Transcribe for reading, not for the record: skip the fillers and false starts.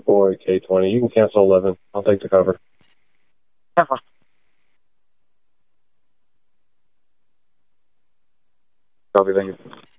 boy, K20. You can cancel 11. I'll take the cover. Cover. Copy, thank you.